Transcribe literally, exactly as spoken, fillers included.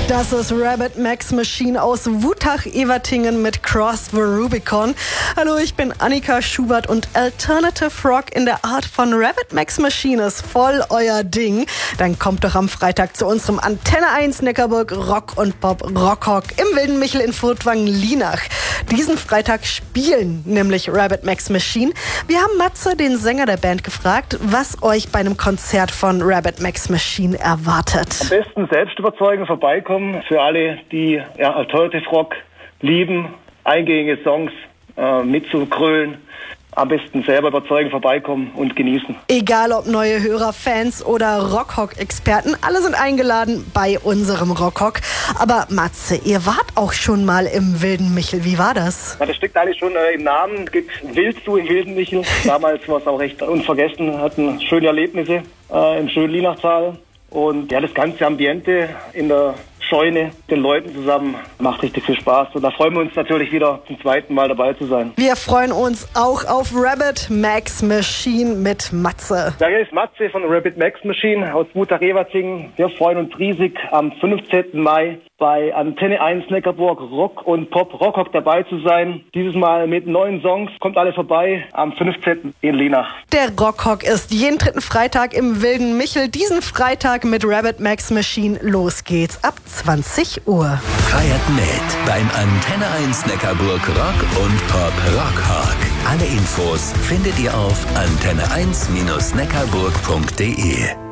Das ist Rabbit Max Machine aus Wutach-Ewertingen mit Cross the Rubicon. Hallo, ich bin Annika Schubert und Alternative Rock in der Art von Rabbit Max Machine ist voll euer Ding. Dann kommt doch am Freitag zu unserem Antenne eins Neckarburg Rock und Pop Rockhock im Wilden Michel in Furtwangen-Lienach. Diesen Freitag spielen nämlich Rabbit Max Machine. Wir haben Matze, den Sänger der Band, gefragt, was euch bei einem Konzert von Rabbit Max Machine erwartet. Am besten selbst überzeugen, vorbeikommen. Für alle, die ja, Alternative Rock lieben, eingängige Songs äh, mitzugrölen. Am besten selber überzeugen, vorbeikommen und genießen. Egal ob neue Hörer, Fans oder Rockhock-Experten, alle sind eingeladen bei unserem Rockhock. Aber Matze, ihr wart auch schon mal im Wilden Michel. Wie war das? Ja, das steckt eigentlich schon äh, im Namen. Es gibt Wild zu im Wilden Michel. Damals war es auch recht unvergessen. Hatten schöne Erlebnisse äh, im schönen Lienachtal. Und ja, das ganze Ambiente in der Scheune, den Leuten zusammen, macht richtig viel Spaß. Und da freuen wir uns natürlich wieder zum zweiten Mal dabei zu sein. Wir freuen uns auch auf Rabbit Max Machine mit Matze. Ja, hier ist Matze von Rabbit Max Machine aus Wutach-Ewertingen. Wir freuen uns riesig, am fünfzehnten Mai bei Antenne eins Neckarburg Rock und Pop Rockhock dabei zu sein. Dieses Mal mit neuen Songs. Kommt alle vorbei am fünfzehnten in Lienach. Der Rockhock ist jeden dritten Freitag im Wilden Michel. Diesen Freitag mit Rabbit Max Machine. Los geht's ab zwanzig Uhr. Feiert mit beim Antenne eins Neckarburg Rock und Pop Rockhock. Alle Infos findet ihr auf antenne eins Neckarburg punkt de.